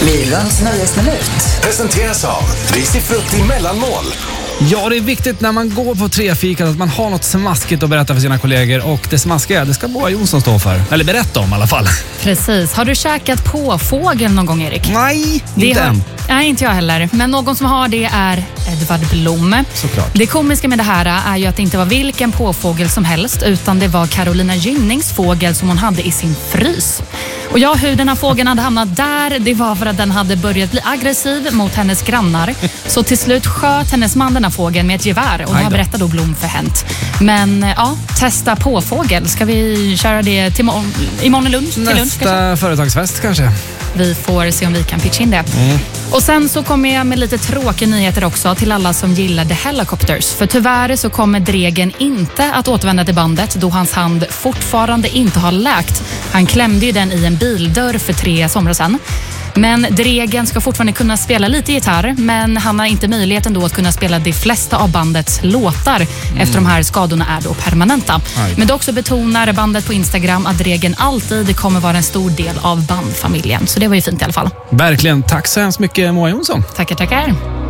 Myrans nöjesminut presenteras av Risifrutti mellanmål. Ja, det är viktigt när man går på trefikat att man har något smaskigt att berätta för sina kollegor. Och det smaskiga, det ska Moa Jonsson stå för. Eller berätta om i alla fall. Precis. Har du käkat påfågel någon gång, Erik? Nej, inte än. Nej, inte jag heller. Men någon som har det är Edvard Blom. Såklart. Det komiska med det här är ju att det inte var vilken påfågel som helst, utan det var Carolina Gynnings fågel som hon hade i sin frys. Och ja, hur den här fågeln hade hamnat där, det var för att den hade börjat bli aggressiv mot hennes grannar. Så till slut sköt hennes man den här fågeln med ett gevär, och det här berättade då Blom för Hänt. Men ja, testa påfågel. Ska vi köra det till imorgon lunch? Nästa företagsfest kanske. Vi får se om vi kan pitcha in det. Och sen så kommer jag med lite tråkiga nyheter också till alla som gillar The Helicopters. För tyvärr så kommer Dregen inte att återvända till bandet då hans hand fortfarande inte har läkt. Han klämde ju den i en bildörr för 3 somrar sedan. Men Dregen ska fortfarande kunna spela lite gitarr, men han har inte möjligheten då att kunna spela de flesta av bandets låtar efter de här skadorna är då permanenta. Men det också betonar bandet på Instagram att Dregen alltid kommer vara en stor del av bandfamiljen. Så det var ju fint i alla fall. Verkligen. Tack så hemskt mycket, Moa Jonsson. Tackar.